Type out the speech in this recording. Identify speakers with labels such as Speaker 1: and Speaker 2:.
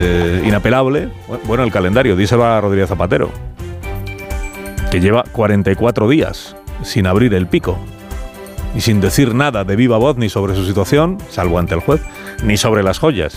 Speaker 1: inapelable. Bueno, el calendario, díselo a Rodríguez Zapatero, que lleva 44 días sin abrir el pico y sin decir nada de viva voz ni sobre su situación, salvo ante el juez, ni sobre las joyas.